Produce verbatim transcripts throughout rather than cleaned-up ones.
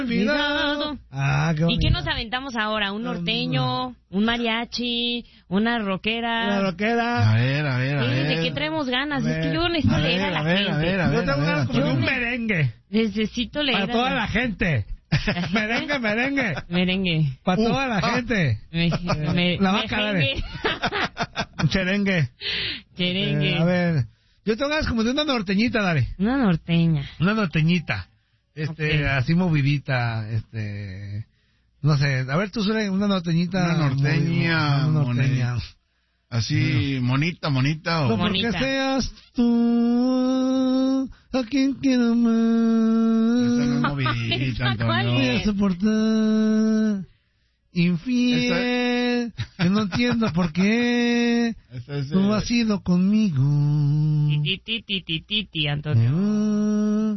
olvidado. Ah, qué ¿Y bonito. qué nos aventamos ahora? ¿Un norteño? ¿Un mariachi? ¿Una rockera? Una rockera. A ver, a ver, a Sí, ver. ¿de qué traemos ganas? A Es que ver, yo necesito a ver, leer a la a ver, gente. a ver, a ver. Yo tengo ganas como de un Yo me- merengue. Necesito leer Para a toda la gente. Merengue, merengue. Merengue. Para Uh, toda la ah. gente. Me, me, La vaca, merengue. Un cherengue. Cherengue. Eh, a ver. Yo tengo ganas como de una norteñita, dale. Una norteña. Una norteñita. Este, Ok. así movidita. Este. No sé. A ver, tú, Sule, una norteñita. Una norteña, movi- Una norteña. Así, monita, monita. No O... porque Bonita. seas tú a quien quiero Esta no más. es movidita, ¿Cuál Voy a es? Antonio. soportar. Infiel. Que no entiendo por qué. Esta es, Tú eh, has ido conmigo. Ti, ti, ti, ti, ti, ti, Antonio.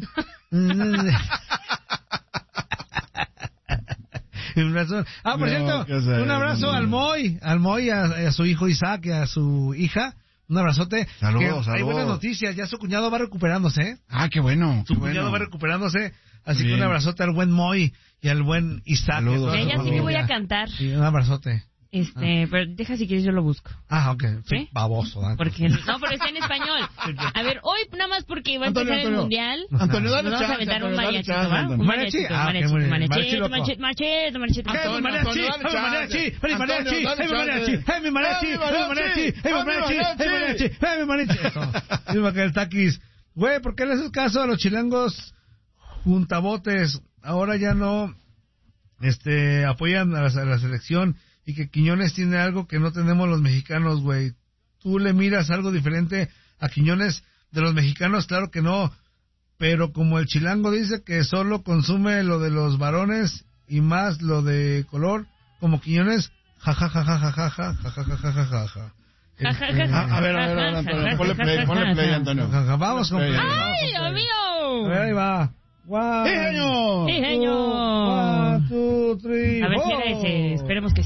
Un abrazo. Ah, por No, cierto, ¿qué es eso? un abrazo al Moy, al Moy, a, a su hijo Isaac y a su hija. Un abrazote. Saludos, Que Hay saludos. buenas noticias, ya su cuñado va recuperándose, ¿eh? Ah, qué bueno. Su qué cuñado bueno. va recuperándose. Así que Bien. un abrazote al buen Moy y al buen Isaac. Saludos. y a toda Ya, su ya sí familia. que voy a cantar. Sí, un abrazote. Este, pero deja si quieres yo lo busco. Ah, ok. ¿Sí? Baboso, ¿eh? Porque no, pero está en español. A ver, hoy nada más porque va a Antonio, empezar el Antonio. mundial. Antonio, Nos dale vamos a chance, aventar un Antonio, dale mariachito, chance, ¿va? Antonio. Un ¿Mariachi? mariachito, Ah, ok, muy bien. Mariachi mariachito, loco. mariachito, mariachito, mariachito. ¡Ay, mi Antonio, mariachi! Antonio, ¡Ay, dale mi mariachi! chance. ¡Ay, mi mariachi! Antonio, ¡Ay, mi dale mariachi! chance. ¡Ay, mi mariachi! ¡Ay, mi mariachi! ¡Ay, mi mariachi! ¡Ay, mi mariachi! ¡Ay, mi mariachi! Eso. Mismo que el taquis. Güey, ¿por qué le haces caso a los chilangos juntabotes? Ahora ya no este apoyan a la, a la selección y que Quiñones tiene algo que no tenemos los mexicanos, güey. ¿Tú le miras algo diferente a Quiñones de los mexicanos? Claro que no. Pero como el chilango dice que solo consume lo de los varones y más lo de color, como Quiñones, ja ja ja ja ja ja ja ja ja ja ja ja ja ja. Ja, ja, ja, Este, ja, A ver, a ver, a ver, Antonio. Ponle play, ponle play, Antonio. ja, ja, Vamos con Ay, play. ¡Ay, vamos con Dios play. mío! A ver, ahí va. One, ¡Sí, señor! Sí, señor. One, two, three, A ver si four. era ese. Esperemos que